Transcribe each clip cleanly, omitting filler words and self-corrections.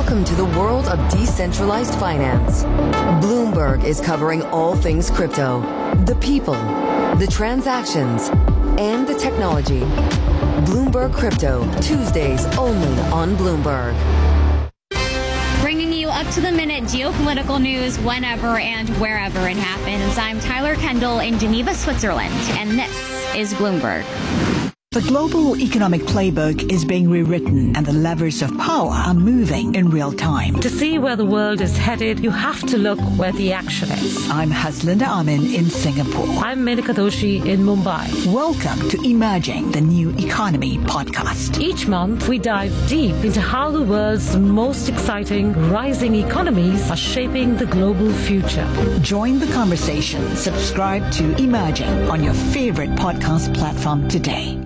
Welcome to the world of decentralized finance. Bloomberg is covering all things crypto, the people, the transactions, and the technology. Bloomberg Crypto, Tuesdays only on Bloomberg. Bringing you up-to-the-minute geopolitical news whenever and wherever it happens. I'm Tyler Kendall in Geneva, Switzerland, and this is Bloomberg. The global economic playbook is being rewritten and the levers of power are moving in real time. To see where the world is headed, you have to look where the action is. I'm Haslinda Amin in Singapore. I'm Menika Doshi in Mumbai. Welcome to Emerging the New Economy podcast. Each month, we dive deep into how the world's most exciting rising economies are shaping the global future. Join the conversation. Subscribe to Emerging on your favorite podcast platform today.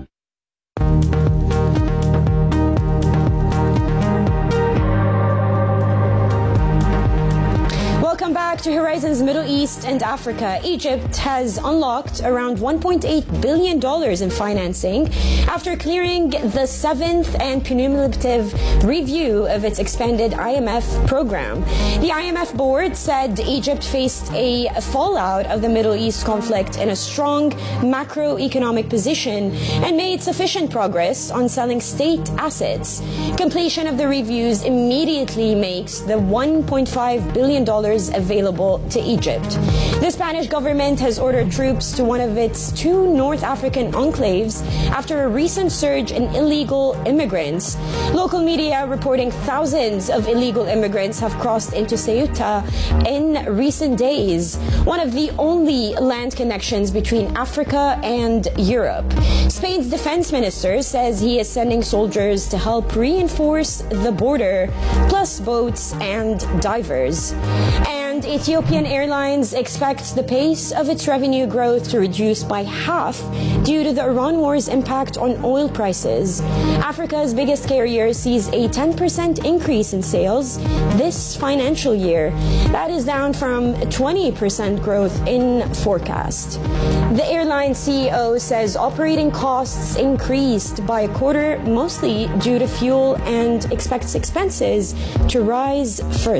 Welcome back to Horizons Middle East and Africa. Egypt has unlocked around $1.8 billion in financing after clearing the seventh and cumulative review of its expanded IMF program. The IMF board said Egypt faced a fallout of the Middle East conflict in a strong macroeconomic position and made sufficient progress on selling state assets. Completion of the reviews immediately makes the $1.5 billion available to Egypt. The Spanish government has ordered troops to one of its two North African enclaves after a recent surge in illegal immigrants. Local media reporting thousands of illegal immigrants have crossed into Ceuta in recent days, one of the only land connections between Africa and Europe. Spain's defense minister says he is sending soldiers to help reinforce the border, plus boats and divers. And Ethiopian Airlines expects the pace of its revenue growth to reduce by half due to the Iran war's impact on oil prices. Africa's biggest carrier sees a 10% increase in sales this financial year. That is down from 20% growth in forecast. The airline CEO says operating costs increased by a quarter, mostly due to fuel, and expects expenses to rise further.